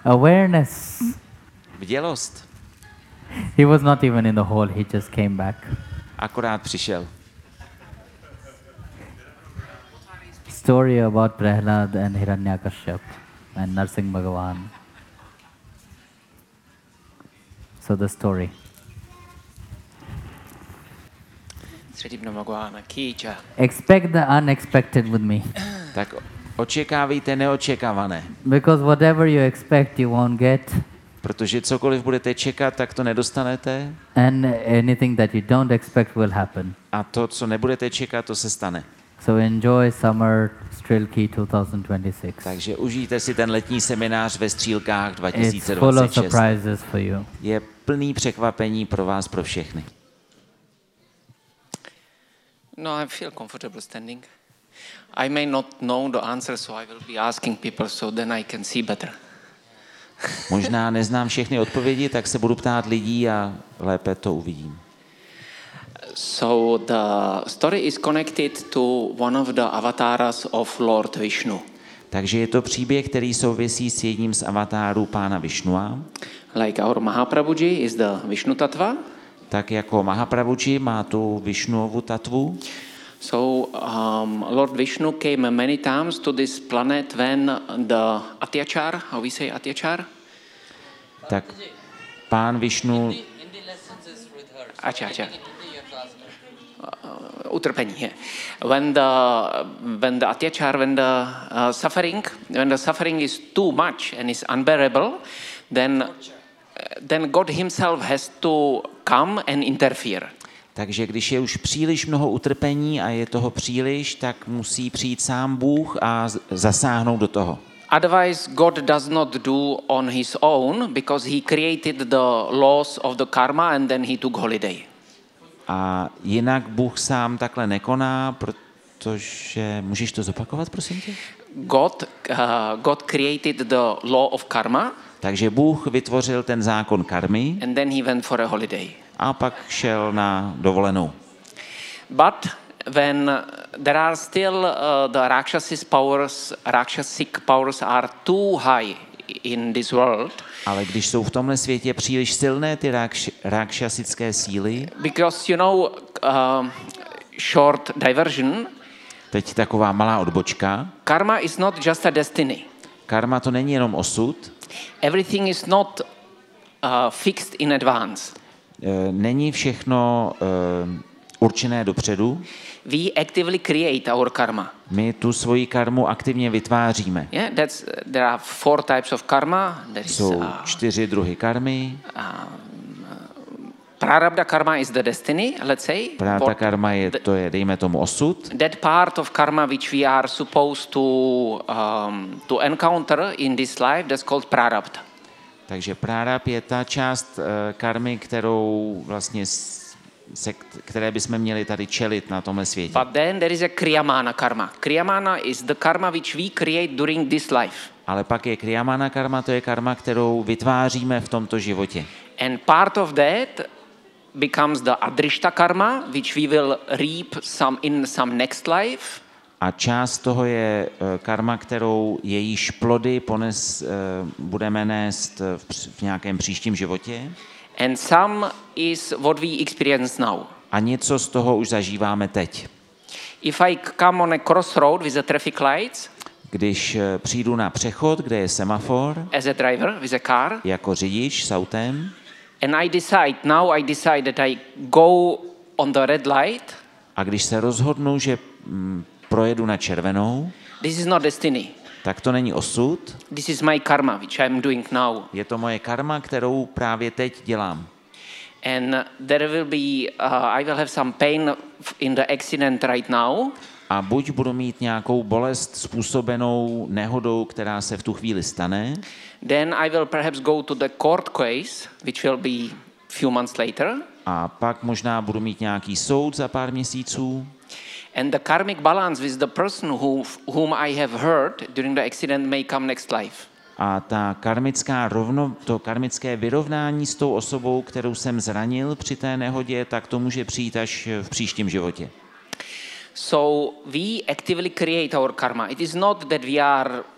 Awareness. Bdělost. He was not even in the hall, he just came back. Akorát přišel. Story about Prahlad and Hiranyakashyap and Narsingh Bhagavan. So the story. Expect the unexpected with me. Tak očekávejte neočekávané. Because whatever you expect, you won't get. Protože cokoliv budete čekat, tak to nedostanete. And anything that you don't expect will happen. A to, co nebudete čekat, to se stane. So enjoy Summer Strilki 2026. Takže užijte si ten letní seminář ve Střílkách It's full of 2026. surprises for you. Je plný překvapení pro vás, pro všechny. No, I feel comfortable standing. I may not know the answer, so I will be asking people so then I can see better. Možná neznám všechny odpovědi, tak se budu ptát lidí a lépe to uvidím. So the story is connected to one of the avatars of Lord Vishnu. Takže je to příběh, který souvisí s jedním z avatárů pána Višnua. Like our Mahaprabhuji is the Vishnu Tattva. Tak jako Mahaprabhuji má tu Višnuovu tatvu. So Lord Vishnu came many times to this planet when the Atyachar, how we say Atyachar? Tak pán Višnu... Acha. Utrpení, yeah. When the Atyachar, when the suffering is too much and is unbearable, then God himself has to come and interfere. Takže když je už příliš mnoho utrpení a je toho příliš, tak musí přijít sám Bůh a zasáhnout do toho. Otherwise, God does not do on his own because he created the laws of the karma and then he took holiday. A jinak Bůh sám takhle nekoná, protože... Můžeš to zopakovat, prosím tě? God created the law of karma. Takže Bůh vytvořil ten zákon karmy. And then he went for a holiday. A pak šel na dovolenou. But when there are still the Rakshasic powers are too high in this world. Ale když jsou v tomhle světě příliš silné ty rákšasické síly, because short diversion. Teď taková malá odbočka. Karma is not just a destiny. Karma to není jenom osud. Everything is not fixed in advance. Není všechno určené dopředu. We actively create our karma. My tu svoji karmu aktivně vytváříme. Yeah, there are 4 types of karma. Jsou 4 druhy karmy. Prarabdha karma is the destiny, let's say. Prarabdha karma je, dejme tomu, osud. That part of karma which we are supposed to encounter in this life, that's called prarabdha. Takže prarabdha je ta část karmy, kterou vlastně které bychom měli tady čelit na tomhle světě. But then there is a kriyamana karma. Kriyamana is the karma which we create during this life. Ale pak je kriyamana karma, to je karma, kterou vytváříme v tomto životě. And part of that becomes the adrishta karma, which we will reap in some next life. A část toho je karma, kterou jejíž plody budeme nést v nějakém příštím životě. And some is what we experience now. A něco z toho už zažíváme teď. If I come on a crossroad with the traffic lights, když přijdu na přechod, kde je semafor, as a driver with a car, jako řidič s autem, and I decide that I go on the red light, a když se rozhodnu, že projedu na červenou, this is not destiny. Tak to není osud. This is my karma, which I'm doing now. Je to moje karma, kterou právě teď dělám. And there will be, I will have some pain in the accident right now. A buď budu mít nějakou bolest způsobenou nehodou, která se v tu chvíli stane. Then I will perhaps go to the court case, which will be few months later. A pak možná budu mít nějaký soud za pár měsíců. And the karmic balance with the person whom I have hurt during the accident may come next life. A to karmické vyrovnání s tou osobou, kterou jsem zranil při té nehodě, tak to může přijít až v příštím životě. So we actively create our karma. It is not that we are